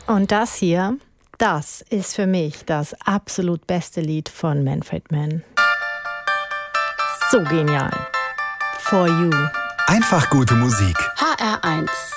Und das hier, das ist für mich das absolut beste Lied von Manfred Mann. So genial. For You. Einfach gute Musik. HR1